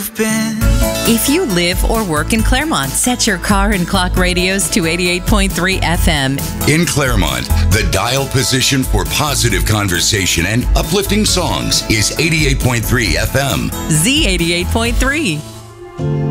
you've been. If you live or work in Claremont, set your car and clock radios to 88.3 FM. In Claremont, the dial position for positive conversation and uplifting songs is 88.3 FM. Z88.3.